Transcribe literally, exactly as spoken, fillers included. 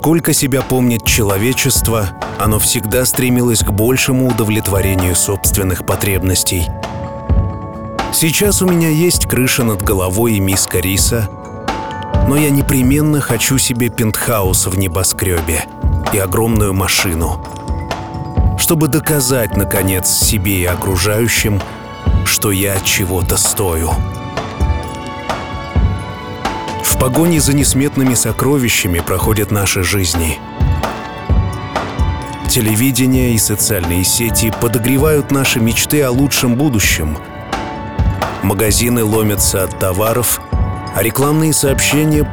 Сколько себя помнит человечество, оно всегда стремилось к большему удовлетворению собственных потребностей. Сейчас у меня есть крыша над головой и миска риса, но я непременно хочу себе пентхаус в небоскребе и огромную машину, чтобы доказать, наконец, себе и окружающим, что я чего-то стою. В погоне за несметными сокровищами проходят наши жизни. Телевидение и социальные сети подогревают наши мечты о лучшем будущем. Магазины ломятся от товаров, а рекламные сообщения